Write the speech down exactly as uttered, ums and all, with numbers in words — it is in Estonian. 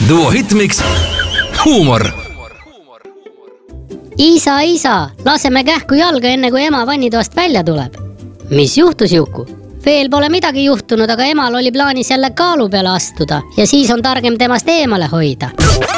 Duo Hitmix, huumor. Isa, isa, laseme kähku jalga enne kui ema vannitoast välja tuleb. Mis juhtus, Juku? Veel pole midagi juhtunud, aga emal oli plaanis jälle kaalu peale astuda ja siis on targem temast eemale hoida.